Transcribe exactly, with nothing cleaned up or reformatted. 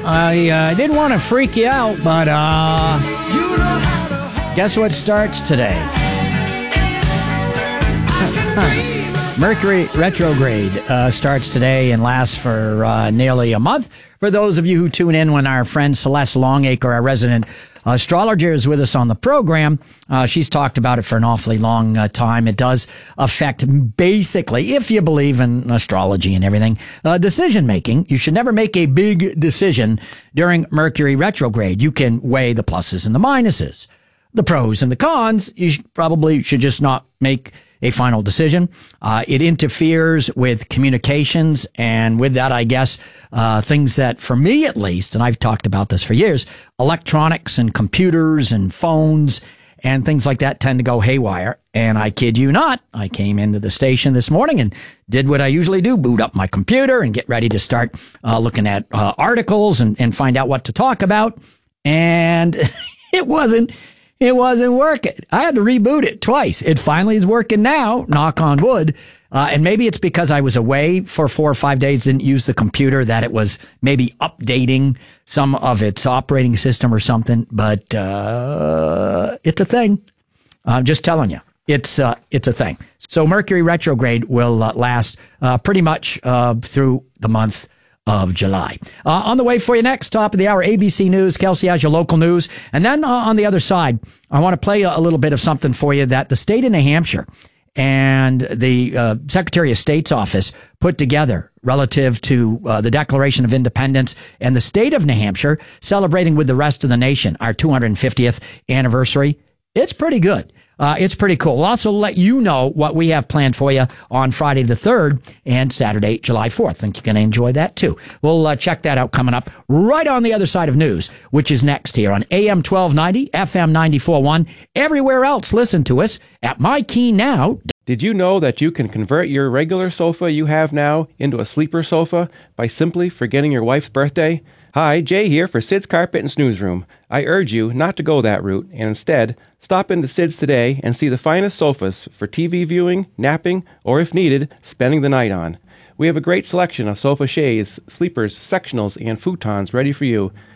I uh, didn't want to freak you out, but uh, guess what starts today? Mercury retrograde uh, starts today and lasts for uh, nearly a month. For those of you who tune in when our friend Celeste Longacre, our resident astrologer, is with us on the program, uh, she's talked about it for an awfully long uh, time. It does affect, basically, if you believe in astrology and everything, uh, decision making. You should never make a big decision during Mercury retrograde. You can weigh the pluses and the minuses, the pros and the cons. You should, probably should just not make a final decision. Uh, it interferes with communications, and with that, I guess, uh, things that, for me at least, and I've talked about this for years, electronics and computers and phones and things like that tend to go haywire. And I kid you not, I came into the station this morning and did what I usually do, boot up my computer and get ready to start uh, looking at uh, articles and, and find out what to talk about. And it wasn't It wasn't working. I had to reboot it twice. It finally is working now, knock on wood. Uh, and maybe it's because I was away for four or five days, didn't use the computer, that it was maybe updating some of its operating system or something. But uh, it's a thing. I'm just telling you. It's uh, it's a thing. So Mercury retrograde will uh, last uh, pretty much uh, through the month of July. Uh, on the way for you next, top of the hour, A B C News. Kelsey has your local news. And then uh, on the other side, I want to play a, a little bit of something for you that the state of New Hampshire and the uh, Secretary of State's office put together relative to uh, the Declaration of Independence and the state of New Hampshire celebrating with the rest of the nation our two hundred fiftieth anniversary. It's pretty good. Uh, it's pretty cool. We'll also let you know what we have planned for you on Friday the third and Saturday, July fourth. Think you're going to enjoy that too. We'll uh, check that out coming up right on the other side of news, which is next here on A M twelve ninety, F M ninety-four point one. Everywhere else, listen to us at my key now. Did you know that you can convert your regular sofa you have now into a sleeper sofa by simply forgetting your wife's birthday? Hi, Jay here for Sid's Carpet and Snooze Room. I urge you not to go that route and instead stop into Sid's today and see the finest sofas for T V viewing, napping, or if needed, spending the night on. We have a great selection of sofa shades, sleepers, sectionals, and futons ready for you.